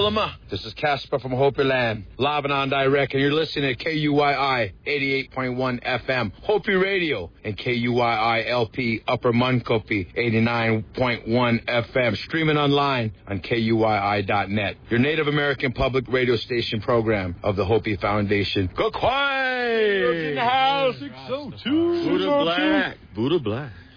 Mama. This is Casper from Hopi Land, live and on direct, and you're listening to KUYI 88.1 FM, Hopi Radio, and KUYI LP Upper Munkopi 89.1 FM, streaming online on KUYI.net. Your Native American public radio station program of the Hopi Foundation. Go quiet! In the house, 602. Buddha Black. Buddha Black.